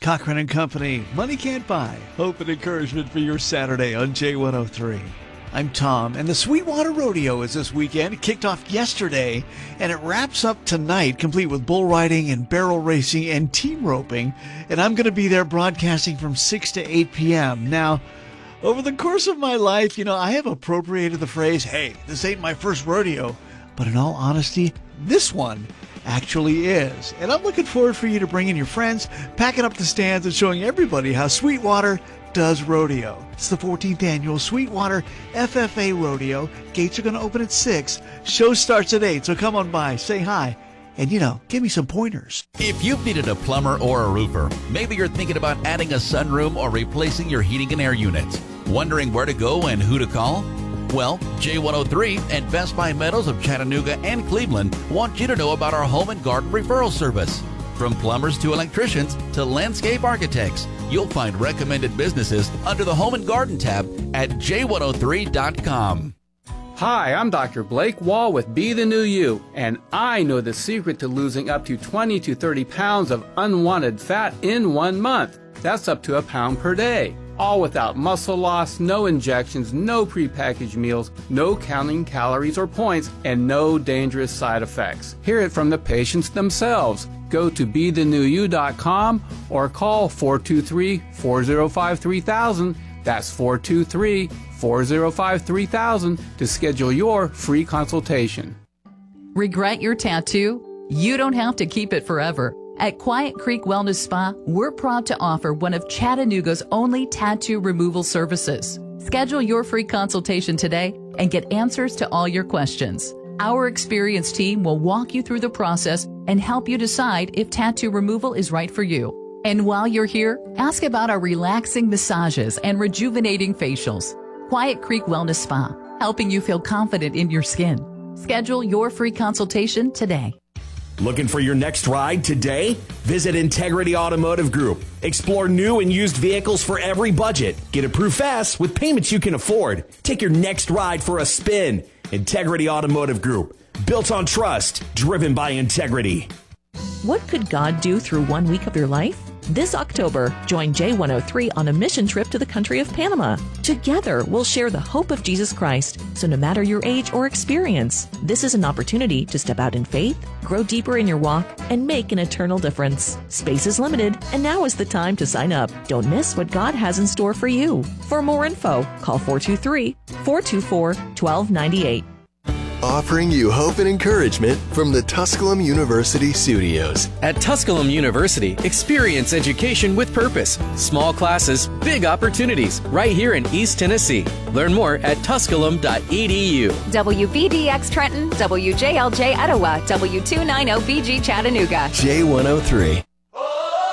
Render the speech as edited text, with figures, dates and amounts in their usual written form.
Cochran and Company, Money Can't Buy. Hope and encouragement for your Saturday on J103. I'm Tom, and the Sweetwater Rodeo is this weekend. It kicked off yesterday, and it wraps up tonight, complete with bull riding and barrel racing and team roping. And I'm going to be there broadcasting from 6 to 8 p.m. Now, over the course of my life, I have appropriated the phrase, hey, this ain't my first rodeo. But in all honesty, this one actually is. And I'm looking forward for you to bring in your friends, packing up the stands and showing everybody how Sweetwater does rodeo. It's the 14th annual Sweetwater FFA Rodeo. Gates are going to open at 6. Show starts at 8, so come on by, say hi, and, give me some pointers. If you've needed a plumber or a roofer, maybe you're thinking about adding a sunroom or replacing your heating and air units. Wondering where to go and who to call? Well, J103 and Best Buy Metals of Chattanooga and Cleveland want you to know about our home and garden referral service. From plumbers to electricians to landscape architects, you'll find recommended businesses under the Home and Garden tab at j103.com. Hi, I'm Dr. Blake Wall with Be the New You, and I know the secret to losing up to 20 to 30 pounds of unwanted fat in 1 month. That's up to a pound per day. All without muscle loss, no injections, no prepackaged meals, no counting calories or points, and no dangerous side effects. Hear it from the patients themselves. Go to BeTheNewYou.com or call 423-405-3000. That's 423-405-3000 to schedule your free consultation. Regret your tattoo? You don't have to keep it forever. At Quiet Creek Wellness Spa, we're proud to offer one of Chattanooga's only tattoo removal services. Schedule your free consultation today and get answers to all your questions. Our experienced team will walk you through the process and help you decide if tattoo removal is right for you. And while you're here, ask about our relaxing massages and rejuvenating facials. Quiet Creek Wellness Spa, helping you feel confident in your skin. Schedule your free consultation today. Looking for your next ride today? Visit Integrity Automotive Group. Explore new and used vehicles for every budget. Get approved fast with payments you can afford. Take your next ride for a spin. Integrity Automotive Group. Built on trust. Driven by integrity. What could God do through 1 week of your life? This October, join J103 on a mission trip to the country of Panama. Together, we'll share the hope of Jesus Christ. So no matter your age or experience, this is an opportunity to step out in faith, grow deeper in your walk, and make an eternal difference. Space is limited, and now is the time to sign up. Don't miss what God has in store for you. For more info, call 423-424-1298. Offering you hope and encouragement from the Tusculum University studios. At Tusculum University, experience education with purpose. Small classes, big opportunities, right here in East Tennessee. Learn more at tusculum.edu. WVDX Trenton, WJLJ Etowah, W290BG Chattanooga. J103.